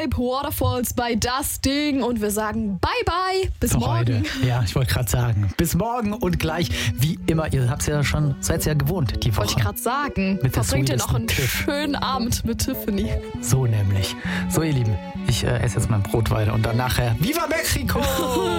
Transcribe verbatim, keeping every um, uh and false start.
Vibe Waterfalls bei Das Ding und wir sagen bye bye, bis Für morgen. heute. Ja, ich wollte gerade sagen, bis morgen und gleich, wie immer, ihr habt es ja schon, seid ja gewohnt, die Woche. Wollte ich gerade sagen. Mit der Verbringt ihr noch einen sweetesten Tiff. schönen Abend mit Tiffany. So nämlich. So, ihr Lieben, ich äh, esse jetzt mein Brot weiter und dann nachher Viva Mexico!